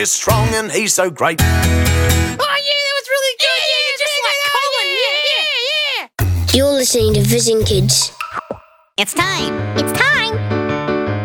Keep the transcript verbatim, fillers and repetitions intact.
He's strong and he's so great. Oh, yeah, that was really good. Yeah, yeah, just like Colin. Yeah, yeah, yeah. You're listening to Fizzing Kids. It's time. It's time.